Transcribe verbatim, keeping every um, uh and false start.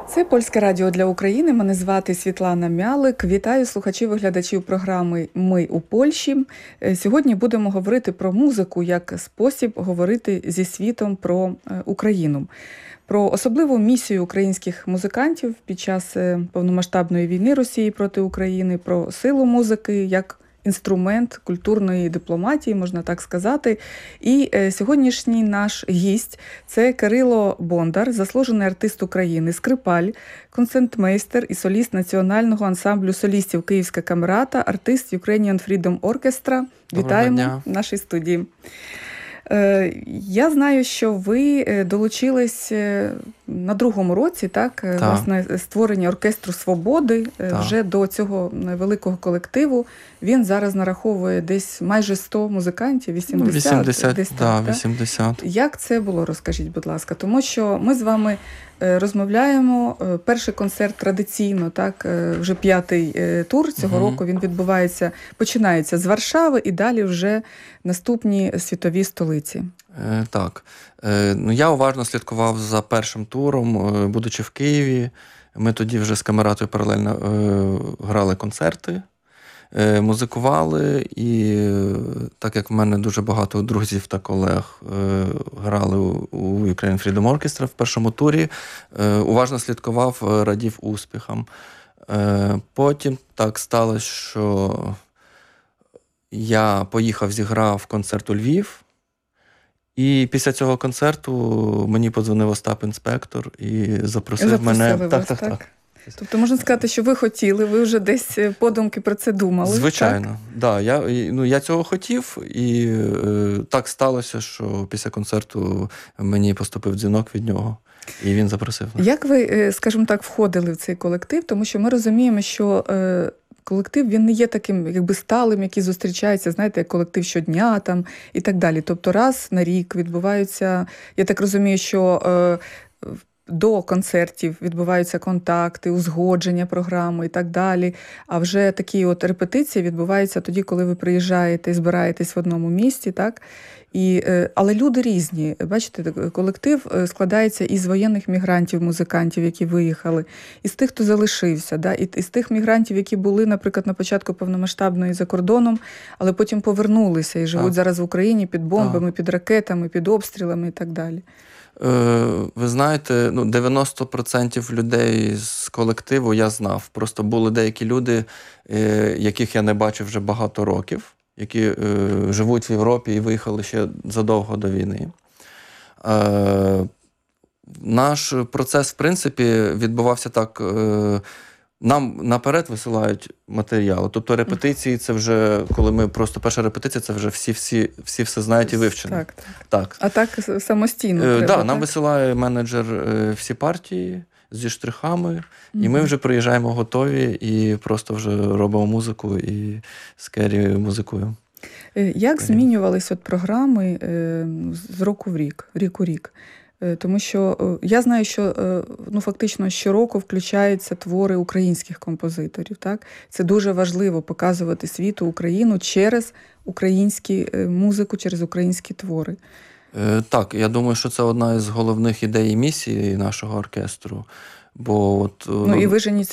Це Польське радіо для України. Мене звати Світлана Мялик. Вітаю слухачів і глядачів програми «Ми у Польщі». Сьогодні будемо говорити про музику як спосіб говорити зі світом про Україну. Про особливу місію українських музикантів під час повномасштабної війни Росії проти України, про силу музики як інструмент культурної дипломатії, можна так сказати. І е, сьогоднішній наш гість – це Кирило Бондар, заслужений артист України, скрипаль, концертмейстер і соліст національного ансамблю солістів «Київська камерата», артист Ukrainian Freedom Orchestra. Вітаємо в нашій студії. Я знаю, що ви долучились на другому році, так, так. власне, створення оркестру «Свободи» так. вже до цього великого колективу. Він зараз нараховує десь майже сто музикантів, вісімдесят. вісімдесят, десь да, так, вісімдесят. Як це було, розкажіть, будь ласка? Тому що ми з вами розмовляємо. Перший концерт традиційно, так, вже п'ятий тур цього угу. року, він відбувається, починається з Варшави і далі вже наступні світові столиці. Е, так. Е, ну, я уважно слідкував за першим туром, е, будучи в Києві. Ми тоді вже з камератою паралельно е, грали концерти, е, музикували, і е, так як в мене дуже багато друзів та колег е, грали у, у Ukrainian Freedom Orchestra в першому турі, е, уважно слідкував, радів успіхам. Е, потім так сталося, що я поїхав, зіграв концерт у Львів, і після цього концерту мені подзвонив Остап інспектор і запросив Запросили мене. Вас, так, так, так, так. Тобто можна сказати, що ви хотіли, ви вже десь подумки про це думали. Звичайно, так. Да, я, ну, я цього хотів, і е, так сталося, що після концерту мені поступив дзвінок від нього. І він запросив. Як ви, скажімо так, входили в цей колектив? Тому що ми розуміємо, що е, колектив, він не є таким, якби, сталим, який зустрічається, знаєте, як колектив щодня там і так далі. Тобто раз на рік відбуваються, я так розумію, що е, до концертів відбуваються контакти, узгодження програми і так далі. А вже такі от репетиції відбуваються тоді, коли ви приїжджаєте і збираєтесь в одному місті, так? І, але люди різні. Бачите, колектив складається із воєнних мігрантів, музикантів, які виїхали, із тих, хто залишився, да? І із тих мігрантів, які були, наприклад, на початку повномасштабної за кордоном, але потім повернулися і живуть так. зараз в Україні під бомбами, так. під ракетами, під обстрілами і так далі. Ви знаєте, ну, дев'яносто відсотків людей з колективу я знав. Просто були деякі люди, яких я не бачив вже багато років, які е, живуть в Європі і виїхали ще задовго до війни. Е, наш процес, в принципі, відбувався так. Е, нам наперед висилають матеріали. Тобто репетиції, це вже, коли ми просто перша репетиція, це вже всі-всі всі все знають і вивчено. Так, так. так. А так самостійно е, треба, да, так? Нам висилає менеджер е, всі партії зі штрихами, mm-hmm. і ми вже приїжджаємо готові і просто вже робимо музику і з Кері музикуємо. Як змінювались от програми з року в рік, рік у рік? Тому що я знаю, що ну, фактично щороку включаються твори українських композиторів. Так? Це дуже важливо показувати світу Україну через українську музику, через українські твори. Так, я думаю, що це одна із головних ідей і місій нашого оркестру. Бо от, ну, і ви ж